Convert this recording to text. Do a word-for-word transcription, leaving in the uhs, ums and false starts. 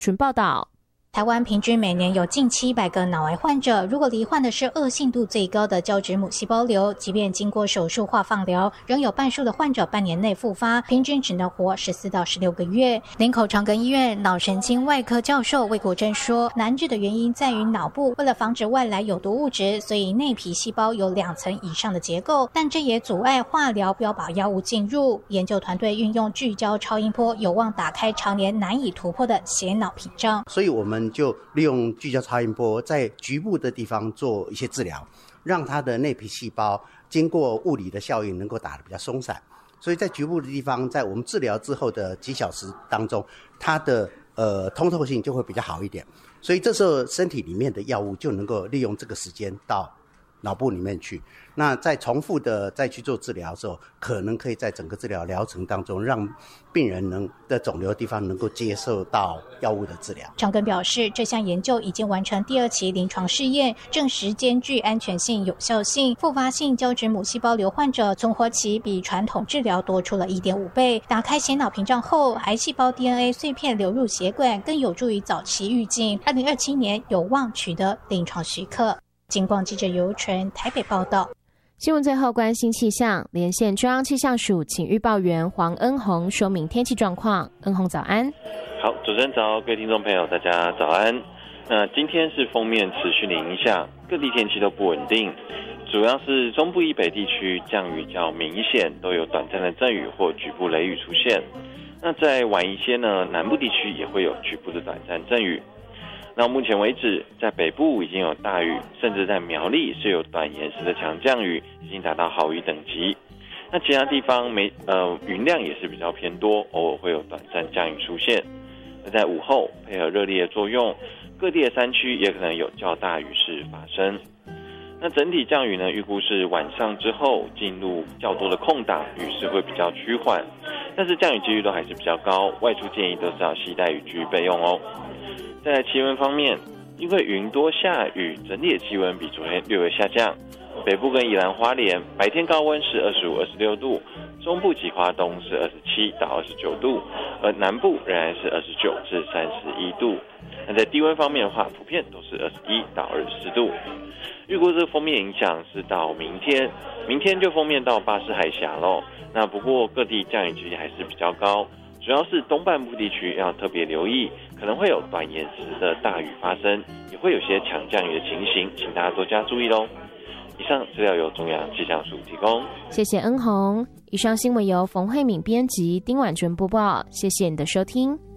纯报道。 台湾平均每年有近七百个脑癌患者，如果罹患的是恶性度最高的胶质母细胞瘤，即便经过手术或放疗，仍有半数的患者半年内复发，平均只能活十四到十六个月。林口长庚医院脑神经外科教授魏国珍说，难治的原因在于脑部为了防止外来有毒物质，所以内皮细胞有两层以上的结构，但这也阻碍化疗标靶药物进入。研究团队运用聚焦超音波，有望打开常年难以突破的血脑屏障。 所以我们就利用聚焦超音波在局部的地方做一些治疗，让它的内皮细胞经过物理的效应能够打得比较松散，所以在局部的地方，在我们治疗之后的几小时当中，它的呃通透性就会比较好一点，所以这时候身体里面的药物就能够利用这个时间到脑部里面去，那再重复的再去做治疗的时候，可能可以在整个治疗疗程当中让病人能的肿瘤地方能够接受到药物的治疗。 长庚表示，这项研究已经完成第二期临床试验，证实兼具安全性、有效性。复发性胶质母细胞瘤患者存活期比传统治疗多出了 一点五倍。打开血脑屏障后，癌细胞 D N A 碎片流入血管，更有助于早期预警。二零二七年有望取得临床许可。警广记者尤纯台北报道。 新闻最后关心气象，连线中央气象署请预报员黄恩宏说明天气状况。恩宏早安。 好，主持人早，各位听众朋友大家早安。那今天是锋面持续的影响，各地天气都不稳定，主要是中部以北地区降雨较明显，都有短暂的阵雨或局部雷雨出现。那在晚一些呢，南部地区也会有局部的短暂阵雨。到目前为止，在北部已经有大雨，甚至在苗栗是有短延时的强降雨，已经达到豪雨等级。那其他地方没呃云量也是比较偏多，偶尔会有短暂降雨出现。那在午后配合热力的作用，各地的山区也可能有较大雨势发生。那整体降雨呢，预估是晚上之后进入较多的空档，雨势会比较趋缓，但是降雨几率都还是比较高，外出建议都是要携带雨具备用哦。在气温方面，因为云多下雨，整体的气温比昨天略微下降。北部跟宜兰花莲白天高温是二十五、二十六度，中部及花东是二十七到二十九度，而南部仍然是二十九至三十一度。那在低温方面的话，普遍都是二十一到二十四度。预估这个锋面影响是到明天，明天就锋面到巴士海峡咯。那不过各地降雨几率还是比较高，主要是东半部地区要特别留意，可能会有短延时的大雨发生，也会有些强降雨的情形，请大家多加注意咯。以上资料由中央气象署提供， 谢谢恩宏。以上新闻由冯慧敏编辑，丁婉纯播报，谢谢你的收听。